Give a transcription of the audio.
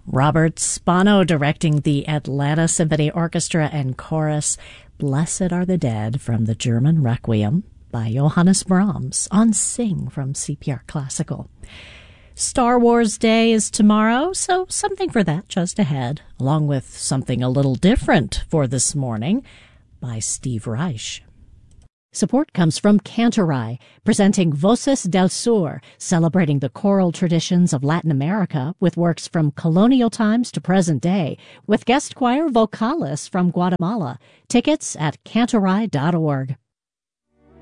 Robert Spano directing the Atlanta Symphony Orchestra and Chorus. Blessed Are the Dead from the German Requiem by Johannes Brahms on Sing from CPR Classical. Star Wars Day is tomorrow, so something for that just ahead, along with something a little different for this morning by Steve Reich. Support comes from Cantorai, presenting Voces del Sur, celebrating the choral traditions of Latin America with works from colonial times to present day, with guest choir Vocalis from Guatemala. Tickets at cantorai.org.